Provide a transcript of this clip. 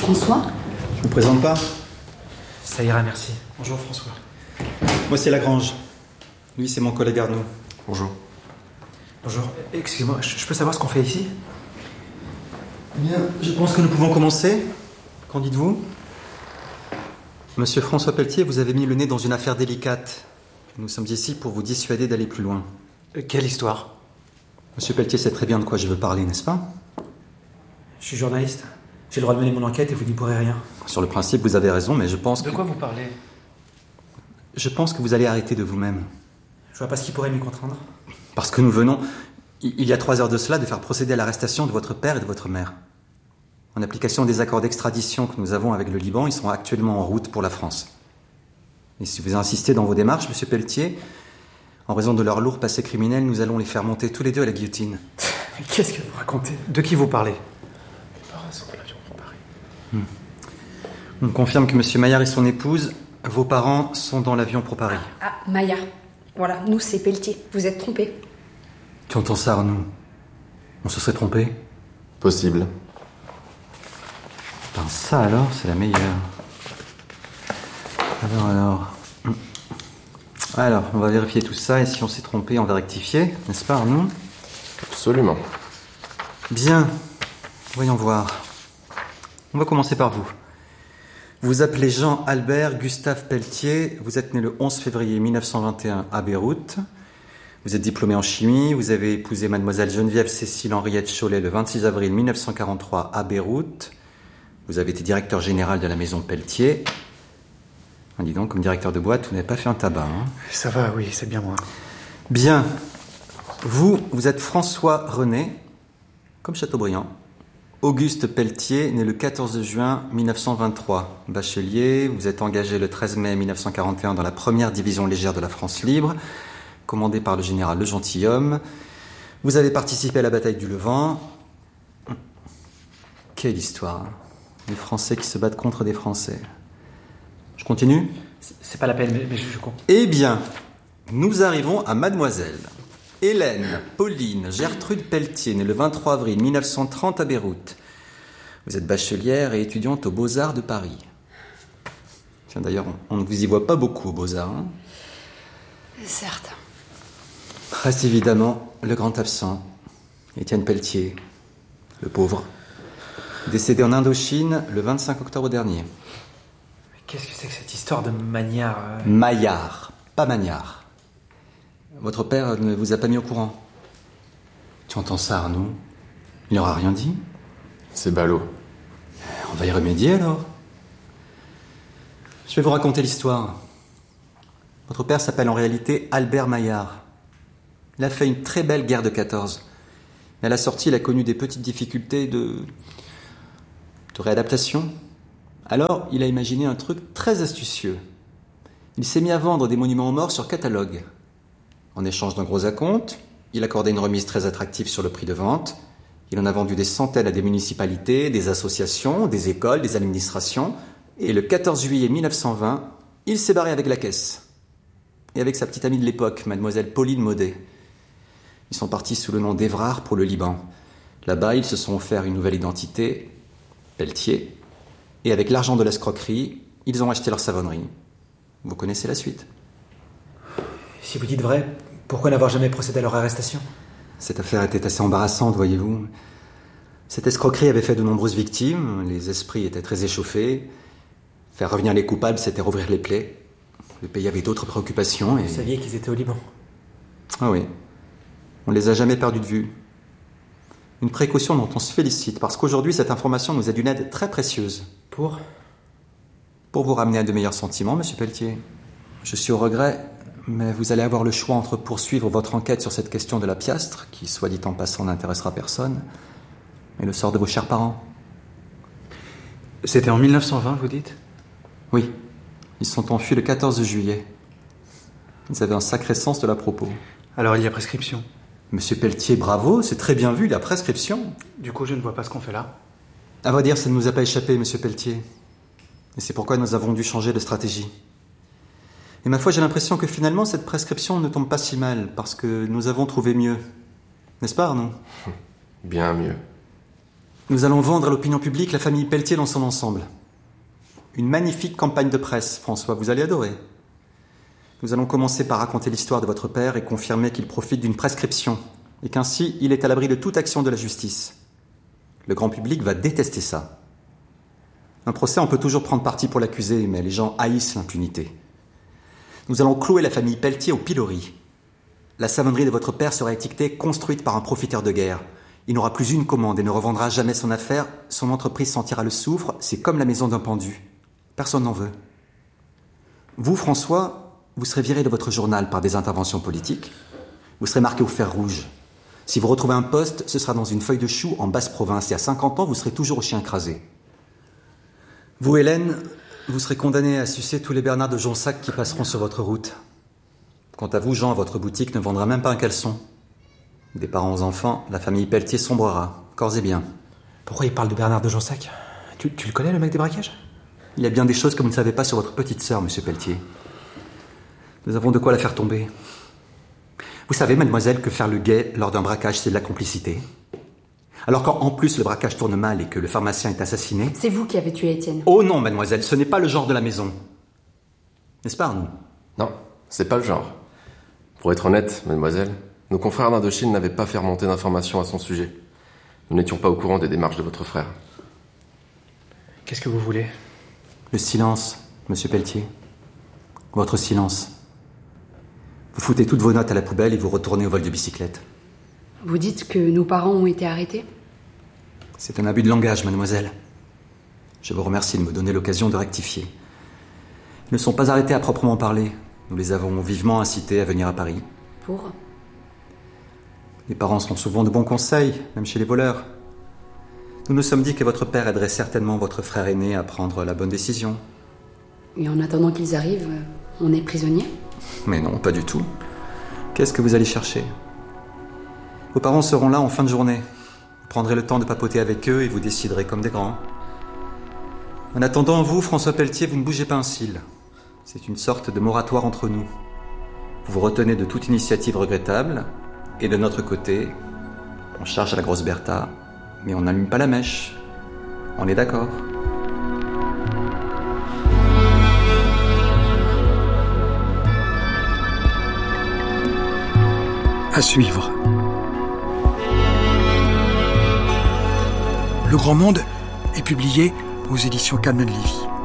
François? Je vous présente pas? Ça ira, merci. Bonjour François. Moi c'est Lagrange. Lui c'est mon collègue Arnaud. Bonjour. Bonjour. Excusez-moi, je peux savoir ce qu'on fait ici? Bien, je pense que nous pouvons commencer. Qu'en dites-vous? Monsieur François Pelletier, vous avez mis le nez dans une affaire délicate. Nous sommes ici pour vous dissuader d'aller plus loin. Quelle histoire? Monsieur Pelletier sait très bien de quoi je veux parler, n'est-ce pas? Je suis journaliste. J'ai le droit de mener mon enquête et vous n'y pourrez rien. Sur le principe, vous avez raison, mais je pense De quoi vous parlez? Je pense que vous allez arrêter de vous-même. Je vois pas ce qui pourrait m'y contraindre. Parce que nous venons, il y a 3 heures de cela, de faire procéder à l'arrestation de votre père et de votre mère. En application des accords d'extradition que nous avons avec le Liban, ils sont actuellement en route pour la France. Et si vous insistez dans vos démarches, monsieur Pelletier, en raison de leur lourd passé criminel, nous allons les faire monter tous les deux à la guillotine. Mais qu'est-ce que vous racontez? De qui vous parlez? On confirme que monsieur Maillard et son épouse, vos parents, sont dans l'avion pour Paris. Ah, Maillard. Voilà, nous c'est Pelletier. Vous êtes trompés. Tu entends ça, Arnaud? On se serait trompé? Possible. Ben ça alors, c'est la meilleure. Alors, on va vérifier tout ça, et si on s'est trompé, on va rectifier, n'est-ce pas, Arnaud? Absolument. Bien, voyons voir. On va commencer par vous. Vous vous appelez Jean-Albert Gustave Pelletier, vous êtes né le 11 février 1921 à Beyrouth. Vous êtes diplômé en chimie, vous avez épousé mademoiselle Geneviève Cécile Henriette Chollet le 26 avril 1943 à Beyrouth. Vous avez été directeur général de la maison Pelletier. Dis donc, comme directeur de boîte, vous n'avez pas fait un tabac, hein? Ça va, oui, c'est bien moi. Bien. Vous êtes François René, comme Chateaubriand. Auguste Pelletier, né le 14 juin 1923. Bachelier, vous êtes engagé le 13 mai 1941 dans la première division légère de la France libre, commandée par le général Le Gentilhomme. Vous avez participé à la bataille du Levant. Quelle histoire, hein? Des Français qui se battent contre des Français. Je continue? C'est pas la peine, mais je compte. Eh bien, nous arrivons à mademoiselle Hélène Pauline Gertrude Pelletier, née le 23 avril 1930 à Beyrouth. Vous êtes bachelière et étudiante aux Beaux-Arts de Paris. Tiens, d'ailleurs, on ne vous y voit pas beaucoup aux Beaux-Arts, hein? Certes. Reste évidemment le grand absent, Étienne Pelletier, le pauvre, décédé en Indochine le 25 octobre dernier. Mais qu'est-ce que c'est que cette histoire de Maillard? Maillard, pas Magnard. Votre père ne vous a pas mis au courant. Tu entends ça, Arnaud? Il n'aura rien dit? C'est ballot. On va y remédier alors. Je vais vous raconter l'histoire. Votre père s'appelle en réalité Albert Maillard. Il a fait une très belle guerre de 14. Mais à la sortie, il a connu des petites difficultés de réadaptation. Alors, il a imaginé un truc très astucieux. Il s'est mis à vendre des monuments aux morts sur catalogue. En échange d'un gros acompte, il accordait une remise très attractive sur le prix de vente. Il en a vendu des centaines à des municipalités, des associations, des écoles, des administrations. Et le 14 juillet 1920, il s'est barré avec la caisse. Et avec sa petite amie de l'époque, mademoiselle Pauline Maudet. Ils sont partis sous le nom d'Évrard pour le Liban. Là-bas, ils se sont offert une nouvelle identité, Pelletier. Et avec l'argent de l'escroquerie, ils ont acheté leur savonnerie. Vous connaissez la suite. Si vous dites vrai, pourquoi n'avoir jamais procédé à leur arrestation? Cette affaire était assez embarrassante, voyez-vous. Cette escroquerie avait fait de nombreuses victimes, les esprits étaient très échauffés. Faire revenir les coupables, c'était rouvrir les plaies. Le pays avait d'autres préoccupations et... Vous saviez qu'ils étaient au Liban? Ah oui. On les a jamais perdus de vue. Une précaution dont on se félicite, parce qu'aujourd'hui, cette information nous est d'une aide très précieuse. Pour vous ramener à de meilleurs sentiments, monsieur Pelletier. Je suis au regret, mais vous allez avoir le choix entre poursuivre votre enquête sur cette question de la piastre, qui, soit dit en passant, n'intéressera personne, et le sort de vos chers parents. C'était en 1920, vous dites? Oui. Ils sont enfuis le 14 juillet. Ils avaient un sacré sens de l'à propos. Alors il y a prescription? Monsieur Pelletier, bravo, c'est très bien vu, il y a prescription. Du coup, je ne vois pas ce qu'on fait là. À vrai dire, ça ne nous a pas échappé, monsieur Pelletier. Et c'est pourquoi nous avons dû changer de stratégie. Et ma foi, j'ai l'impression que finalement, cette prescription ne tombe pas si mal, parce que nous avons trouvé mieux. N'est-ce pas, Arnaud? Bien mieux. Nous allons vendre à l'opinion publique la famille Pelletier dans son ensemble. Une magnifique campagne de presse, François, vous allez adorer. Nous allons commencer par raconter l'histoire de votre père et confirmer qu'il profite d'une prescription et qu'ainsi il est à l'abri de toute action de la justice. Le grand public va détester ça. Un procès, on peut toujours prendre parti pour l'accusé, mais les gens haïssent l'impunité. Nous allons clouer la famille Pelletier au pilori. La savonnerie de votre père sera étiquetée construite par un profiteur de guerre. Il n'aura plus une commande et ne revendra jamais son affaire. Son entreprise sentira le soufre. C'est comme la maison d'un pendu. Personne n'en veut. Vous, François, vous serez viré de votre journal par des interventions politiques. Vous serez marqué au fer rouge. Si vous retrouvez un poste, ce sera dans une feuille de chou en basse province. Et à 50 ans, vous serez toujours au chien écrasé. Vous, Hélène, vous serez condamnée à sucer tous les Bernard de Jonsac qui passeront sur votre route. Quant à vous, Jean, votre boutique ne vendra même pas un caleçon. Des parents aux enfants, la famille Pelletier sombrera, corps et biens. Pourquoi il parle de Bernard de Jonsac ? Tu le connais, le mec des braquages ? Il y a bien des choses que vous ne savez pas sur votre petite sœur, monsieur Pelletier. Nous avons de quoi la faire tomber. Vous savez, mademoiselle, que faire le guet lors d'un braquage, c'est de la complicité. Alors quand en plus le braquage tourne mal et que le pharmacien est assassiné... C'est vous qui avez tué Étienne. Oh non, mademoiselle, ce n'est pas le genre de la maison. N'est-ce pas, Arnaud ? Non, c'est pas le genre. Pour être honnête, mademoiselle, nos confrères d'Indochine n'avaient pas fait remonter d'informations à son sujet. Nous n'étions pas au courant des démarches de votre frère. Qu'est-ce que vous voulez ? Le silence, monsieur Pelletier. Votre silence. Vous foutez toutes vos notes à la poubelle et vous retournez au vol de bicyclette. Vous dites que nos parents ont été arrêtés ? C'est un abus de langage, mademoiselle. Je vous remercie de me donner l'occasion de rectifier. Ils ne sont pas arrêtés à proprement parler. Nous les avons vivement incités à venir à Paris. Pour ? Les parents sont souvent de bons conseils, même chez les voleurs. Nous nous sommes dit que votre père aiderait certainement votre frère aîné à prendre la bonne décision. Et en attendant qu'ils arrivent, on est prisonnier ? Mais non, pas du tout. Qu'est-ce que vous allez chercher ? Vos parents seront là en fin de journée. Vous prendrez le temps de papoter avec eux et vous déciderez comme des grands. En attendant, vous, François Pelletier, vous ne bougez pas un cil. C'est une sorte de moratoire entre nous. Vous vous retenez de toute initiative regrettable, et de notre côté, on charge à la grosse Bertha, mais on n'allume pas la mèche. On est d'accord ? À suivre. Le Grand Monde est publié aux éditions Calman Levy.